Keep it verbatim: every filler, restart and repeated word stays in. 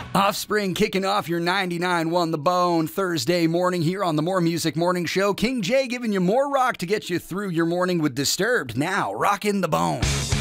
Offspring kicking off your ninety-nine one The Bone Thursday morning here on the More Music Morning Show. King J giving you more rock to get you through your morning with Disturbed. Now, rockin' the bone.